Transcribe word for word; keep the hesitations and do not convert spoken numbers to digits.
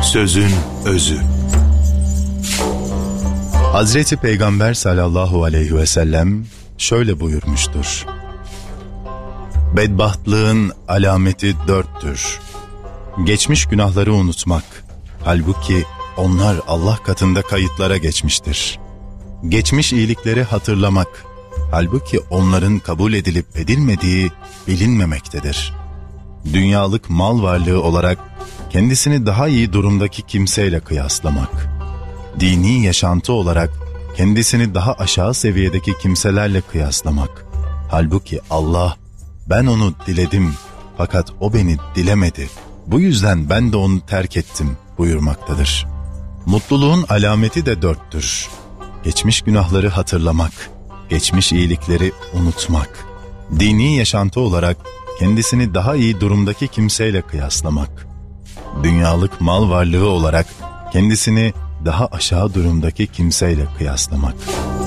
Sözün özü. Hazreti Peygamber sallallahu aleyhi ve sellem şöyle buyurmuştur: bedbahtlığın alameti dörttür. Geçmiş günahları unutmak, halbuki onlar Allah katında kayıtlara geçmiştir. Geçmiş iyilikleri hatırlamak, halbuki onların kabul edilip edilmediği bilinmemektedir. Dünyalık mal varlığı olarak kendisini daha iyi durumdaki kimseyle kıyaslamak, dini yaşantı olarak kendisini daha aşağı seviyedeki kimselerle kıyaslamak, halbuki Allah, ben onu diledim fakat o beni dilemedi, bu yüzden ben de onu terk ettim buyurmaktadır. Mutluluğun alameti de dörttür. Geçmiş günahları hatırlamak, geçmiş iyilikleri unutmak, dini yaşantı olarak kendisini daha iyi durumdaki kimseyle kıyaslamak, dünyalık mal varlığı olarak kendisini daha aşağı durumdaki kimseyle kıyaslamak.